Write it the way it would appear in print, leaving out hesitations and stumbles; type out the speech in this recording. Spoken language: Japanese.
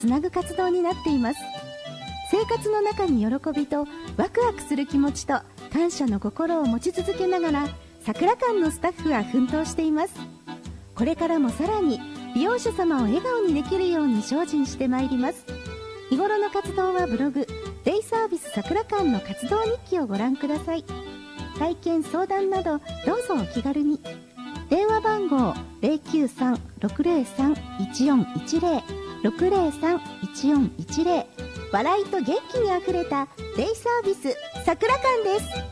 つなぐ活動になっています。生活の中に喜びとワクワクする気持ちと感謝の心を持ち続けながら、桜館のスタッフは奮闘しています。これからもさらに利用者様を笑顔にできるように精進してまいります。日頃の活動はブログデイサービス桜館の活動日記をご覧ください。体験相談などどうぞお気軽に。電話番号 093-603-1410 603-1410。笑いと元気にあふれたデイサービス桜館です。